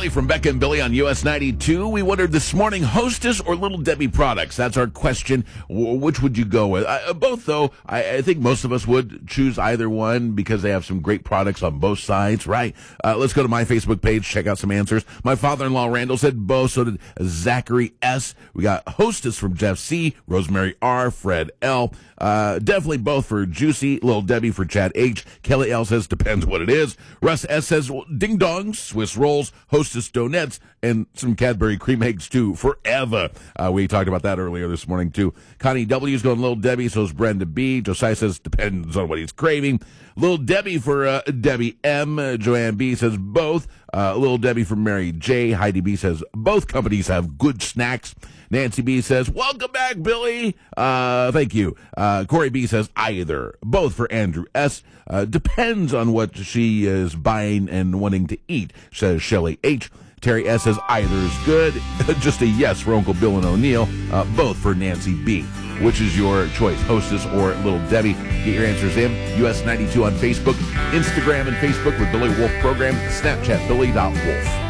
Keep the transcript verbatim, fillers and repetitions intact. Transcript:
Billy from Becca and Billy on U S ninety-two. We wondered this morning, Hostess or Little Debbie products? That's our question. W- which would you go with? Uh, both, though. I, I think most of us would choose either one because they have some great products on both sides, right? Uh, let's go to my Facebook page, check out some answers. My father-in-law, Randall, said both. So did Zachary S. We got Hostess from Jeff C., Rosemary R., Fred L. Uh, definitely both for Juicy, Little Debbie for Chad H. Kelly L. says depends what it is. Russ S. says well, Ding Dongs, Swiss Rolls, Hostess Donuts, and some Cadbury cream eggs, too, forever. Uh, we talked about that earlier this morning, too. Connie W. is going Little Debbie, so is Brenda B. Josiah says depends on what he's craving. Little Debbie for uh, Debbie M. Uh, Joanne B. says both. Uh, Little Debbie for Mary J. Heidi B. says both companies have good snacks. Nancy B. says, welcome back, Billy. Uh, thank you. Uh, Corey B. says either. Both for Andrew S. Uh, depends on what she is buying and wanting to eat, says Shelley H. Terry S. says either is good. Just a yes for Uncle Bill and O'Neill. Uh, both for Nancy B. Which is your choice, Hostess or Little Debbie? Get your answers in. U S ninety-two on Facebook, Instagram and Facebook with Billy Wolf Program, Snapchat Billy dot Wolf.